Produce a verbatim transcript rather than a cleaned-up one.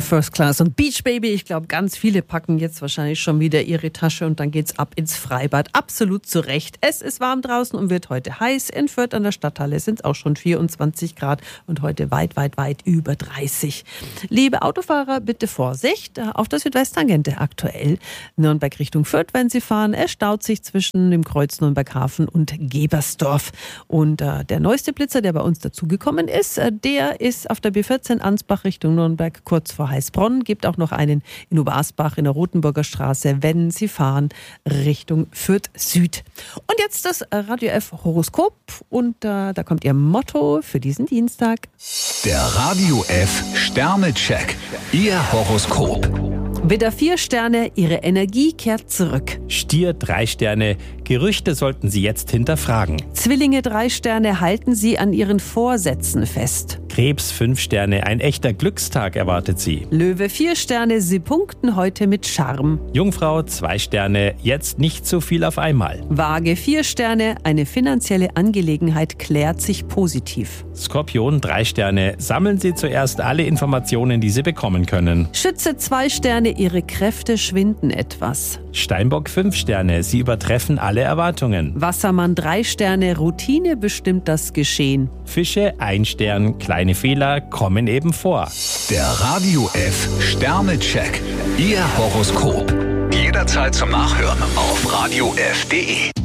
First Class und Beach Baby. Ich glaube, ganz viele packen jetzt wahrscheinlich schon wieder ihre Tasche und dann geht's ab ins Freibad. Absolut zu Recht. Es ist warm draußen und wird heute heiß. In Fürth an der Stadthalle sind es auch schon vierundzwanzig Grad und heute weit, weit, weit über dreißig. Liebe Autofahrer, bitte Vorsicht auf der Südwesttangente aktuell. Nürnberg Richtung Fürth, wenn Sie fahren. Es staut sich zwischen dem Kreuz Nürnberghafen und Gebersdorf. Und äh, der neueste Blitzer, der bei uns dazugekommen ist, äh, der ist auf der B vierzehn Ansbach Richtung Nürnberg, kurz vor Heißbronn. Gibt auch noch einen in Obersbach in der Rotenburger Straße, wenn Sie fahren Richtung Fürth Süd. Und jetzt das Radio F Horoskop und äh, da kommt Ihr Motto für diesen Dienstag. Der Radio F Sternecheck. Ihr Horoskop. Widder vier Sterne, Ihre Energie kehrt zurück. Stier drei Sterne, Gerüchte sollten Sie jetzt hinterfragen. Zwillinge drei Sterne, halten Sie an Ihren Vorsätzen fest. Krebs fünf Sterne, ein echter Glückstag erwartet Sie. Löwe vier Sterne, Sie punkten heute mit Charme. Jungfrau zwei Sterne, jetzt nicht so viel auf einmal. Waage vier Sterne, eine finanzielle Angelegenheit klärt sich positiv. Skorpion drei Sterne, sammeln Sie zuerst alle Informationen, die Sie bekommen können. Schütze zwei Sterne, Ihre Kräfte schwinden etwas. Steinbock fünf Sterne, Sie übertreffen alle Erwartungen. Wassermann drei Sterne, Routine bestimmt das Geschehen. Fische ein Stern, kleine Fehler kommen eben vor. Der Radio F Sternecheck. Ihr Horoskop. Jederzeit zum Nachhören auf radio f punkt de.